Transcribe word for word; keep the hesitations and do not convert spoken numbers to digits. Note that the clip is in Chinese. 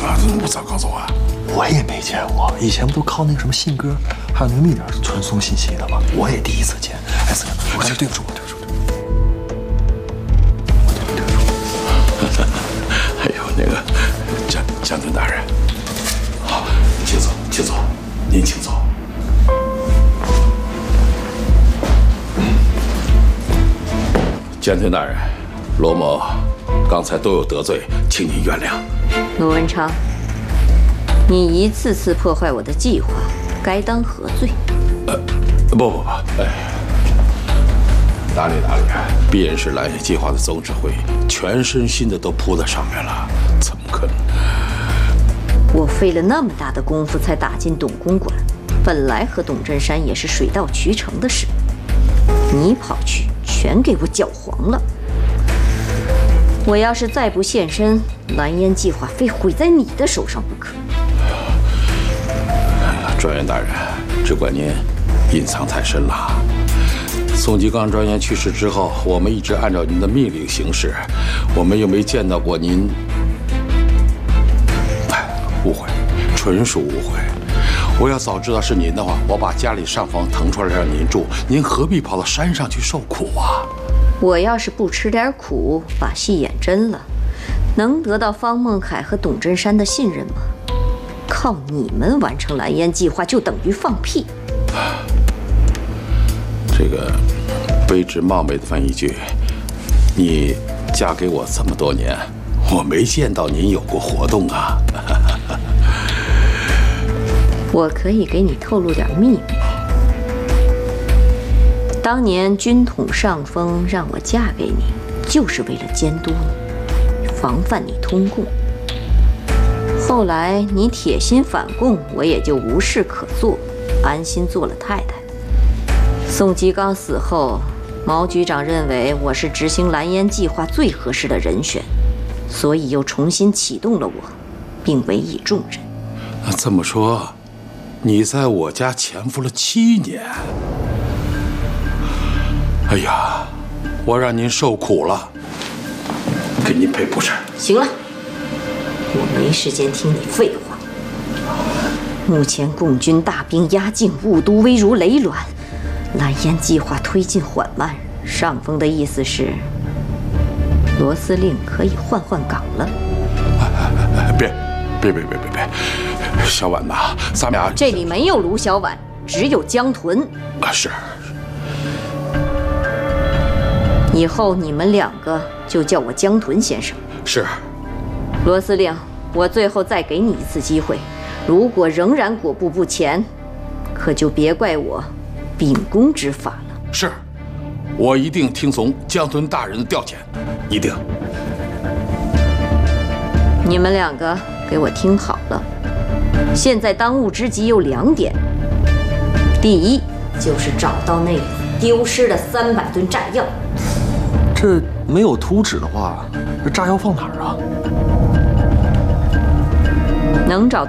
啊，不早告诉我。 我也没见过，以前不都靠那个什么信鸽，还有那个密点传送信息的吗？我也第一次见。哎，司令，我这对不住，对不住，对不住。 哎呦，那个将将军大人，好，请坐，请坐，您请坐。将军大人，罗某刚才都有得罪，请您原谅。 罗文昌，你一次次破坏我的计划，该当何罪？ 呃，不不不，哎，哪里哪里，必然是蓝野计划的总指挥，全身心的都扑在上面了，怎么可能？ 我费了那么大的功夫才打进董公馆，本来和董振山也是水到渠成的事，你跑去全给我搅黄了。我要是再不现身，蓝烟计划非毁在你的手上不可。 哎呀，专员大人，只怪您隐藏太深了。宋吉刚专员去世之后，我们一直按照您的命令行事，我们又没见到过您。哎，误会，纯属误会。我要早知道是您的话，我把家里上房腾出来让您住，您何必跑到山上去受苦啊？ 我要是不吃点苦，把戏演真了，能得到方孟凯和董振山的信任吗？靠你们完成蓝烟计划，就等于放屁。 这个卑职冒昧的问一句，你嫁给我这么多年，我没见到您有过活动啊。 我可以给你透露点秘密。当年军统上峰让我嫁给你，就是为了监督你，防范你通共。后来你铁心反共，我也就无事可做，安心做了太太。宋吉刚死后，毛局长认为我是执行蓝烟计划最合适的人选，所以又重新启动了我，并委以重任。 那这么说，你在我家潜伏了七年。哎呀，我让您受苦了，给您赔不是。 行了，我没时间听你废话。目前共军大兵压境，雾都危如累卵，蓝烟计划推进缓慢。上峰的意思是，罗司令可以换换岗了。 别，别别别别别，小婉呐，咱俩这里没有卢小婉，只有江屯。 啊，是。 以后你们两个就叫我江屯先生。 是。 罗司令，我最后再给你一次机会，如果仍然果步不前，可就别怪我秉公执法了。 是，我一定听从江屯大人的调遣，一定。 你们两个给我听好了，现在当务之急有两点。第一，就是找到那丢失的三百吨炸药。 这没有图纸的话，这炸药放哪儿啊？ 能找